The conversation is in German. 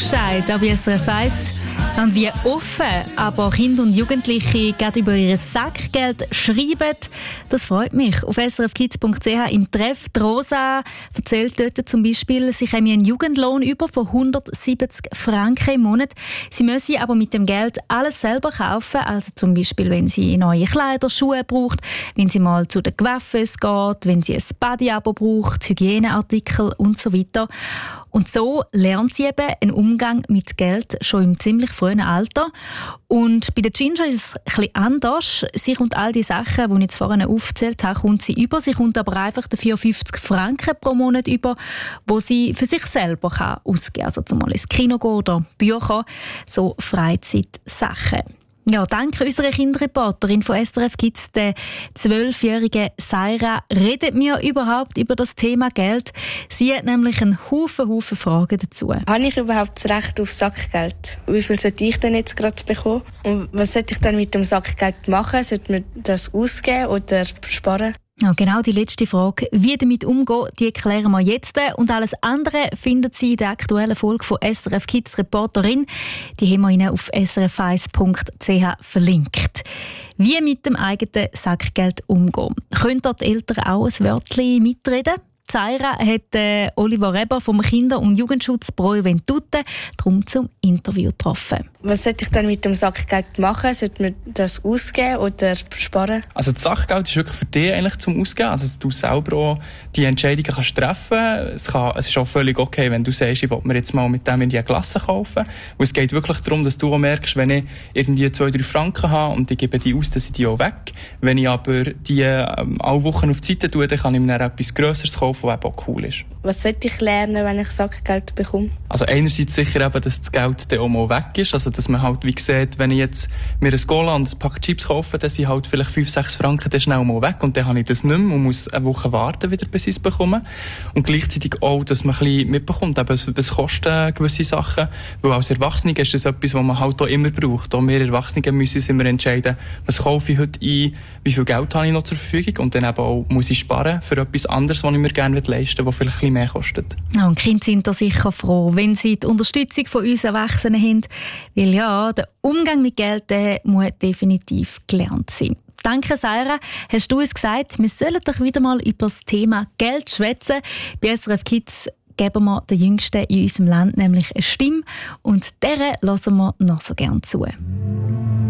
Ausscheid, aber SRF 1. Und wie offen aber Kinder und Jugendliche gerade über ihr Sackgeld schreiben, das freut mich. Auf srfkids.ch im Treff die Rosa erzählt dort zum Beispiel, sie haben einen Jugendlohn über von 170 Franken im Monat. Sie müssen aber mit dem Geld alles selber kaufen, also zum Beispiel, wenn sie neue Kleider, Schuhe braucht, wenn sie mal zu den Coiffeuse geht, wenn sie ein Body-Abo braucht, Hygieneartikel und so weiter. Und so lernt sie eben einen Umgang mit Geld schon im ziemlich frühen Alter. Und bei der Ginger ist es ein bisschen anders. Sie kommt all die Sachen, die ich jetzt vorhin aufgezählt habe, kommt sie über. Sie kommt aber einfach dafür 50 Franken pro Monat über, die sie für sich selber ausgeben kann. Also zum Beispiel ins Kino gehen oder Bücher, so Freizeitsachen. Ja, dank unserer Kinderreporterin von SRF Kids, der 12-jährigen Saira, redet mir überhaupt über das Thema Geld. Sie hat nämlich einen Haufen Fragen dazu. Habe ich überhaupt das Recht auf Sackgeld? Wie viel sollte ich denn jetzt gerade bekommen? Und was sollte ich dann mit dem Sackgeld machen? Sollte man das ausgeben oder sparen? Ja, genau die letzte Frage, wie damit umgehen, die klären wir jetzt. Und alles andere findet Sie in der aktuellen Folge von SRF Kids Reporterin. Die haben wir Ihnen auf srf1.ch verlinkt. Wie mit dem eigenen Sackgeld umgehen. Können dort die Eltern auch ein Wörtchen mitreden? Zaira hat Oliver Reber vom Kinder- und Jugendschutz Pro Juventute darum zum Interview getroffen. Was sollte ich dann mit dem Sackgeld machen? Sollte man das ausgeben oder sparen? Also das Sackgeld ist wirklich für dich eigentlich zum Ausgeben. Also dass du selber auch die Entscheidungen kannst treffen. Es ist auch völlig okay, wenn du sagst, ich will mir jetzt mal mit dem in die Klasse kaufen. Und es geht wirklich darum, dass du auch merkst, wenn ich irgendwie 2-3 Franken habe und ich gebe die aus, dass ich die auch weg. Wenn ich aber die alle Wochen auf die Seite tue, dann kann ich mir dann etwas Grösseres kaufen, was eben auch cool ist. Was sollte ich lernen, wenn ich Sackgeld bekomme? Also einerseits sicher eben, dass das Geld dann auch mal weg ist. Also dass man halt wie sieht, wenn ich jetzt mir ein Cola und ein Pack Chips kaufe, dann sind halt vielleicht 5-6 Franken dann schnell mal weg und dann habe ich das nicht mehr und muss eine Woche warten, wieder bis ich es bekomme. Und gleichzeitig auch, dass man ein bisschen mitbekommt, eben, was kosten gewisse Sachen. Weil als Erwachsene ist das etwas, was man halt auch immer braucht. Auch wir Erwachsene müssen uns immer entscheiden, was kaufe ich heute ein, wie viel Geld habe ich noch zur Verfügung und dann eben auch, muss ich sparen für etwas anderes, was ich mir gerne leisten will, was vielleicht ein bisschen mehr kostet. Ja, und Kinder sind da sicher froh, wenn sie die Unterstützung von uns Erwachsenen haben, weil ja, der Umgang mit Geld muss definitiv gelernt sein. Danke, Sarah. Hast du uns gesagt, wir sollen doch wieder mal über das Thema Geld schwätzen. Bei SRF Kids geben wir den Jüngsten in unserem Land nämlich eine Stimme und deren hören wir noch so gern zu.